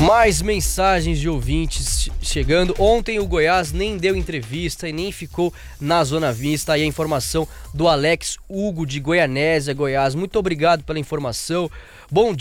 Mais mensagens de ouvintes chegando. Ontem o Goiás nem deu entrevista e nem ficou na Zona Vista. Aí a informação do Alex Hugo de Goianésia, Goiás. Muito obrigado pela informação. Bom